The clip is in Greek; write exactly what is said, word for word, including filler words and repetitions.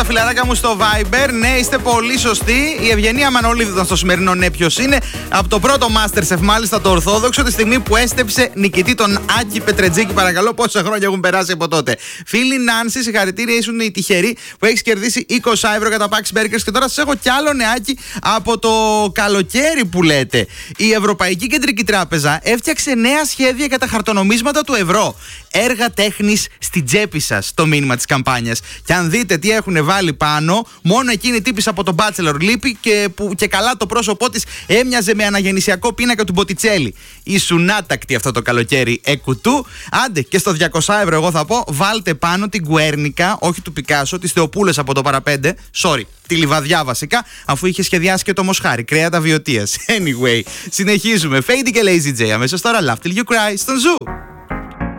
φιλαράκια μου στο Viber. Ναι, είστε πολύ σωστοί. Η Ευγενία Μανολίδου ήταν στο σημερινό ναι ποιος είναι. Από το πρώτο Masterchef, μάλιστα το Ορθόδοξο, τη στιγμή που έστεψε νικητή τον Άκη Πετρετζίκη. Παρακαλώ, πόσα χρόνια έχουν περάσει από τότε. Φίλη Νάνση, συγχαρητήρια, ήσουν οι τυχεροί που έχει κερδίσει είκοσι ευρώ κατά Pax Burgers. Και τώρα σα έχω κι άλλο νεάκι από το καλοκαίρι που λέτε. Η Ευρωπαϊκή Κεντρική Τράπεζα έφτιαξε νέα σχέδια για τα χαρτονομίσματα του ευρώ. Έργα τέχνης στην τσέπη σας, το μήνυμα της καμπάνιας. Και αν δείτε τι έχουν βάλει πάνω, μόνο εκείνη η τύπης από τον Bachelor λείπει και, που, και καλά το πρόσωπό της έμοιαζε με αναγεννησιακό πίνακα του Μποτιτσέλη. Ήσουν άτακτη αυτό το καλοκαίρι εκουτού. Άντε, και στο διακόσια ευρώ εγώ θα πω, βάλτε πάνω την Γκουέρνικα, όχι του Πικάσο, της Θεοπούλας από το παραπέντε. Sorry, τη Λιβαδιά βασικά, αφού είχε σχεδιάσει και το Μοσχάρι. Κρέατα βιωτείας. Anyway, συνεχίζουμε. Fady και Lazy J αμέσως τώρα. Laugh Till You Cry στον Ζου.